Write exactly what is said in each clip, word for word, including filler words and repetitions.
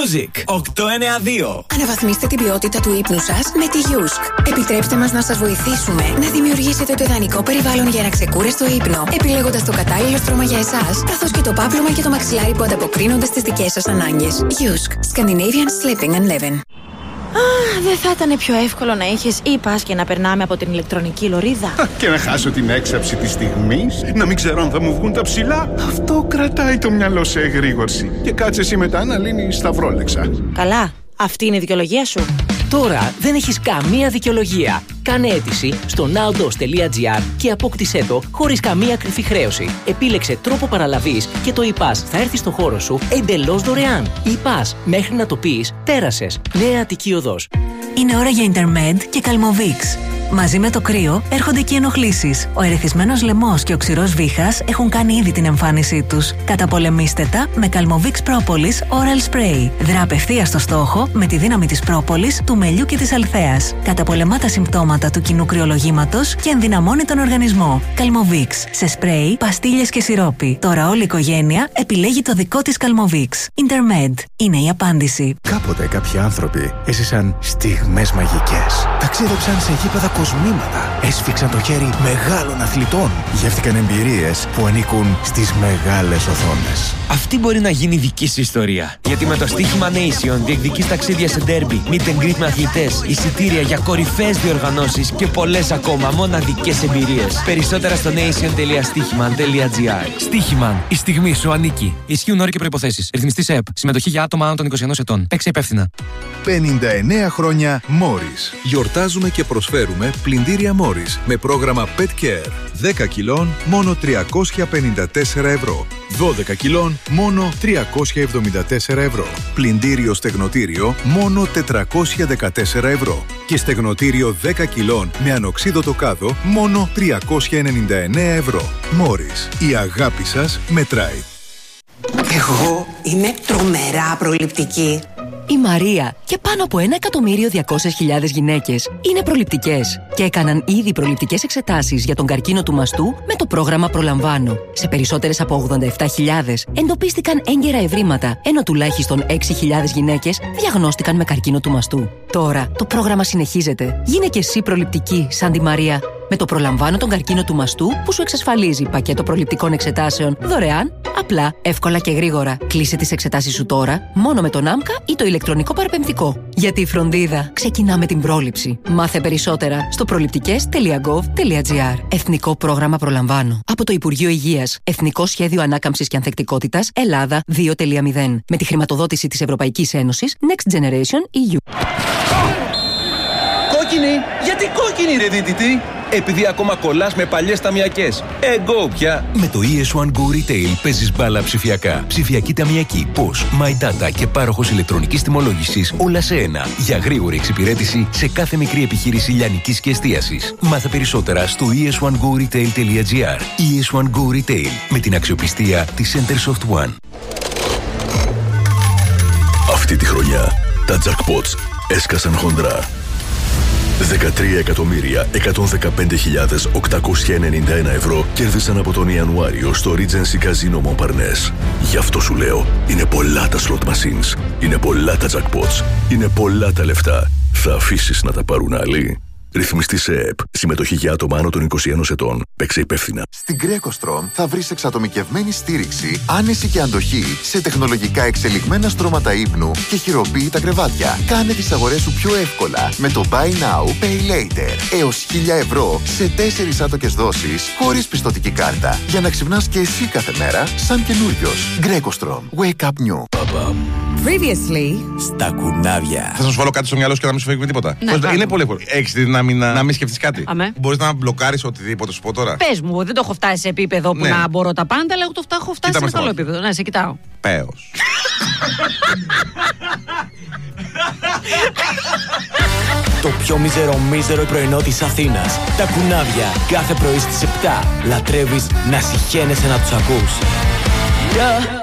Music οκτώ εννιά δύο. Αναβαθμίστε την ποιότητα του ύπνου σας με τη Yusk. Επιτρέψτε μας να σας βοηθήσουμε να δημιουργήσετε το ιδανικό περιβάλλον για ένα ξεκούραστο ύπνο, επιλέγοντας το κατάλληλο στρώμα για εσάς, καθώς και το πάπλωμα και το μαξιλάρι που ανταποκρίνονται στις δικές σας ανάγκες. Yusk. Scandinavian Sleeping and Living. Α, δεν θα ήταν πιο εύκολο να είχες e-pass και να περνάμε από την ηλεκτρονική λωρίδα? Και να χάσω την έξαψη της στιγμής, να μην ξέρω αν θα μου βγουν τα ψηλά. Αυτό κρατάει το μυαλό σε εγρήγορση. Και κάτσε εσύ μετά να λύνεις σταυρόλεξα. Καλά, αυτή είναι η δικαιολογία σου. Τώρα δεν έχεις καμία δικαιολογία. Κάνε αίτηση στο nowdos τελεία gr και απόκτησέ το χωρίς καμία κρυφή χρέωση. Επίλεξε τρόπο παραλαβής και το e-pass θα έρθει στο χώρο σου εντελώς δωρεάν. e-pass, μέχρι να το πεις, πέρασες. Νέα Αττική Οδός. Είναι ώρα για Intermed και Calmovix. Μαζί με το κρύο έρχονται και οι ενοχλήσεις. Ο ερεθισμένος λαιμός και ο ξηρός βήχας έχουν κάνει ήδη την εμφάνισή τους. Καταπολεμήστε τα με Calmovix Propolis Oral Spray. Δρά απευθείας στο στόχο με τη δύναμη της πρόπολης, του μελιού και της αλθέας. Καταπολεμά τα συμπτώματα του κοινού κρυολογήματος και ενδυναμώνει τον οργανισμό. Calmovix. Σε σπρέι, παστίλες και σιρόπι. Τώρα όλη η οικογένεια επιλέγει το δικό της Calmovix. Intermed. Είναι η απάντηση. Κάποτε κάποιοι άνθρωποι έζησαν στιγμές μαγικές. Ταξίδεψαν σε γήπεδα κοσμήματα. Έσφιξαν το χέρι μεγάλων αθλητών. Γεύτηκαν εμπειρίες που ανήκουν στις μεγάλες οθόνες. Αυτή μπορεί να γίνει δική σου ιστορία. Γιατί με το στοίχημα Nation διεκδικείς ταξίδια σε ντέρμπι, meet and greet με αθλητές, εισιτήρια για κορυφαίες διοργανώσεις και πολλές ακόμα μοναδικές εμπειρίες. Περισσότερα στο nation τελεία στοίχημαν τελεία gr. Στοίχημαν. Η στιγμή σου ανήκει. Ισχύουν όροι και προϋποθέσεις. Ρυθμιστής ΕΕΠ. Συμμετοχή για άτομα άνω των είκοσι ενός ετών. Παίξε υπεύθυνα. πενήντα εννέα χρόνια Morris. Γιορτάζουμε και προσφέρουμε πλυντήρια Morris με πρόγραμμα Pet Care. δέκα κιλών μόνο τριακόσια πενήντα τέσσερα ευρώ. δώδεκα κιλών μόνο τριακόσια εβδομήντα τέσσερα ευρώ. Πλυντήριο στεγνοτήριο μόνο τετρακόσια δεκατέσσερα ευρώ. Και στεγνοτήριο δέκα κιλών με ανοξίδωτο κάδο μόνο τριακόσια ενενήντα εννέα ευρώ. Morris. Η αγάπη σας μετράει. Εγώ είμαι τρομερά προληπτική. Η Μαρία και πάνω από ένα εκατομμύριο διακόσιες χιλιάδες γυναίκες είναι προληπτικές και έκαναν ήδη προληπτικές εξετάσεις για τον καρκίνο του μαστού με το πρόγραμμα Προλαμβάνω. Σε περισσότερες από ογδόντα επτά χιλιάδες εντοπίστηκαν έγκαιρα ευρήματα, ενώ τουλάχιστον έξι χιλιάδες γυναίκες διαγνώστηκαν με καρκίνο του μαστού. Τώρα το πρόγραμμα συνεχίζεται. Γίνε και εσύ προληπτική σαν τη Μαρία. Με το Προλαμβάνω τον καρκίνο του μαστού που σου εξασφαλίζει πακέτο προληπτικών εξετάσεων δωρεάν, απλά, εύκολα και γρήγορα. Κλείσε τις εξετάσεις σου τώρα μόνο με τον ΆΜΚΑ ή το ηλεκτρονικό παραπεμφτικό. Γιατί η φροντίδα ξεκινά με την πρόληψη. Μάθε περισσότερα στο προληπτικές τελεία γκοβ τελεία gr. Εθνικό πρόγραμμα Προλαμβάνω. Από το Υπουργείο Υγείας. Εθνικό Σχέδιο Ανάκαμψης και Ανθεκτικότητας Ελλάδα δύο κόμμα μηδέν. Με τη χρηματοδότηση της Ευρωπαϊκής Ένωσης Next Generation ι γιου. Κόκκινη! Γιατί κόκκινη ρε δίτητη! Επειδή ακόμα κολλάς με παλιές ταμιακές. Εγώ πια! Με το ι ες one Go Retail παίζεις μπάλα ψηφιακά. Ψηφιακή ταμιακή, πώς, My Data και πάροχος ηλεκτρονικής τιμολόγησης όλα σε ένα. Για γρήγορη εξυπηρέτηση σε κάθε μικρή επιχείρηση λιανικής και εστίασης. Μάθε περισσότερα στο ι ες one go retail τελεία gr. ι ες one Go Retail με την αξιοπιστία της Centersoft One. Αυτή τη χρονιά τα jackpots έσκασαν χοντρά. δεκατρία εκατομμύρια εκατόν δεκαπέντε χιλιάδες οκτακόσια ενενήντα ένα ευρώ κέρδισαν από τον Ιανουάριο στο Regency Casino Montparnasse. Γι' αυτό σου λέω, είναι πολλά τα slot machines, είναι πολλά τα jackpots, είναι πολλά τα λεφτά. Θα αφήσεις να τα πάρουν άλλοι? Ρυθμιστή σε ΕΕΠ. Συμμετοχή για άτομα άνω των είκοσι ενός ετών. Παίξε υπεύθυνα. Στην Greco-Strom θα βρεις εξατομικευμένη στήριξη, άνεση και αντοχή σε τεχνολογικά εξελιγμένα στρώματα ύπνου και χειροποίητα κρεβάτια. Κάνε τις αγορές σου πιο εύκολα με το Buy Now, Pay Later. Έως χίλια ευρώ σε τέσσερις άτοκες δόσεις χωρίς πιστωτική κάρτα. Για να ξυπνάς και εσύ κάθε μέρα σαν καινούριος. Greco-Strom. Wake up new. Previously. Στα κουνάβια. Θα σας βάλω κάτι στο μυαλό σου και να μην σου φεύγει με τίποτα. Ναι, είναι πολύ εύκολο. Έχεις τη δύναμη να, να μην σκεφτείς κάτι. Αμέ. Μπορείς να μπλοκάρεις οτιδήποτε σου πω τώρα. Πες μου, δεν το έχω φτάσει σε επίπεδο που ναι. να μπορώ τα πάντα, αλλά εγώ το έχω φτάσει σε καλό επίπεδο. Ναι, σε κοιτάω. Πέος. Το πιο μίζερο μίζερο πρωινό της Αθήνας. Τα κουνάβια. Κάθε πρωί στις επτά. Λατρεύεις να συχαίνεσαι να τους ακούς. Yeah.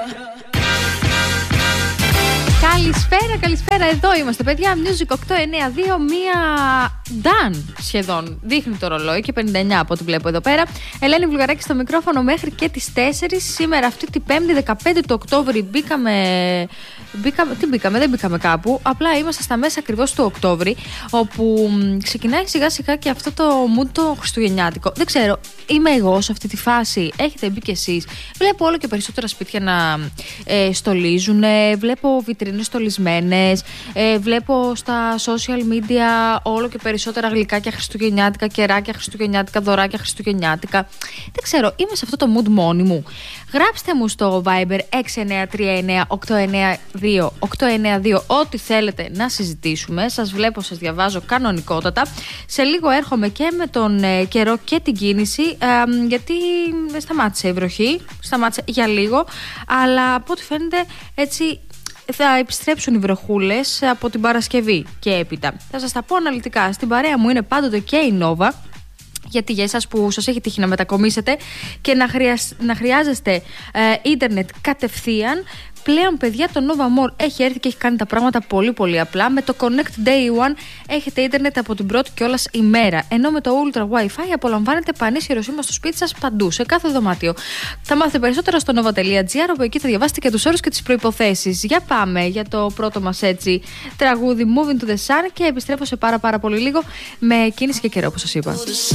Καλησπέρα, καλησπέρα. Εδώ είμαστε, παιδιά. Music οκτώ εννιά δύο. Μία done σχεδόν. Δείχνει το ρολόι και πενήντα εννιά από ό,τι βλέπω εδώ πέρα. Ελένη Βουλγαράκη στο μικρόφωνο μέχρι και τις τέσσερις. Σήμερα αυτή την Πέμπτη δεκαπέντε του Οκτώβρη μπήκαμε. Μπήκαμε, τι μπήκαμε, δεν μπήκαμε κάπου. Απλά είμαστε στα μέσα ακριβώς του Οκτώβρη, όπου ξεκινάει σιγά σιγά και αυτό το mood το χριστουγεννιάτικο. Δεν ξέρω, είμαι εγώ σε αυτή τη φάση. Έχετε μπει κι εσείς? Βλέπω όλο και περισσότερα σπίτια να ε, στολίζουν. Βλέπω βιτρίνες στολισμένες. Ε, βλέπω στα social media όλο και περισσότερα γλυκάκια χριστουγεννιάτικα, κεράκια χριστουγεννιάτικα, δωράκια χριστουγεννιάτικα. Δεν ξέρω, είμαι σε αυτό το mood μόνη μου. Γράψτε μου στο Viber έξι εννιά τρία εννιά οκτώ εννιά δύο οκτώ εννιά δύο ό,τι θέλετε να συζητήσουμε. Σας βλέπω, σας διαβάζω κανονικότατα. Σε λίγο έρχομαι και με τον ε, καιρό και την κίνηση, ε, γιατί σταμάτησε η βροχή, σταμάτησε για λίγο, αλλά από ό,τι φαίνεται έτσι θα επιστρέψουν οι βροχούλες από την Παρασκευή και έπειτα. Θα σας τα πω αναλυτικά. Στην παρέα μου είναι πάντοτε και η Νόβα, γιατί για εσάς που σας έχει τύχει να μετακομίσετε και να, χρειασ... να χρειάζεστε ε, ίντερνετ κατευθείαν, πλέον παιδιά το Nova More έχει έρθει και έχει κάνει τα πράγματα πολύ πολύ απλά. Με το Connect Day One έχετε ίντερνετ από την πρώτη κιόλας ημέρα, ενώ με το Ultra Wi-Fi απολαμβάνετε πανίσχυρο σήμα στο σπίτι σας παντού, σε κάθε δωμάτιο. Θα μάθετε περισσότερα στο nova τελεία gr, όπου εκεί θα διαβάσετε και τους όρους και τις προϋποθέσεις. Για πάμε για το πρώτο μας έτσι τραγούδι Moving to the Sun και επιστρέφω σε πάρα πάρα πολύ λίγο με κίνηση και καιρό, όπως σας είπα.